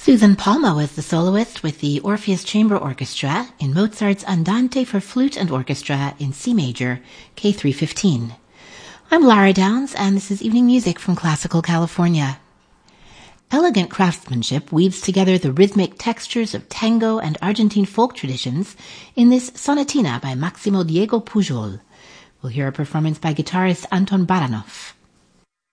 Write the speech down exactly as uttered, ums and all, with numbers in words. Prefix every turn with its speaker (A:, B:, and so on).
A: Susan Palma was the soloist with the Orpheus Chamber Orchestra in Mozart's Andante for flute and orchestra in C major, K three fifteen. I'm Lara Downs, and this is Evening Music from Classical California. Elegant craftsmanship weaves together the rhythmic textures of tango and Argentine folk traditions in this sonatina by Maximo Diego Pujol. We'll hear a performance by guitarist Anton Baranov.